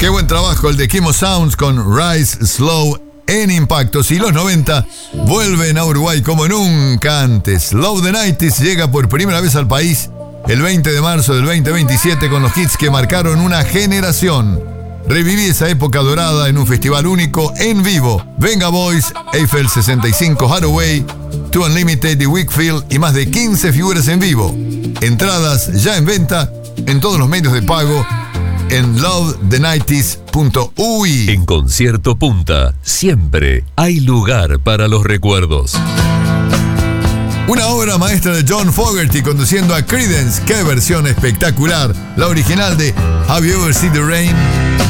Qué buen trabajo el de Kimo Sounds con Rise Slow en Impactos. Y los 90 vuelven a Uruguay como nunca antes. Love the 90s llega por primera vez al país el 20 de marzo del 2027 con los hits que marcaron una generación. Reviví esa época dorada en un festival único en vivo. Venga Boys, Eiffel 65, Hathaway, Two Unlimited y Wakefield y más de 15 figuras en vivo. Entradas ya en venta en todos los medios de pago en lovethe90s.ui. En Concierto Punta, siempre hay lugar para los recuerdos. Una obra maestra de John Fogerty conduciendo a Creedence. ¡Qué versión espectacular! La original de Have You Ever Seen the Rain?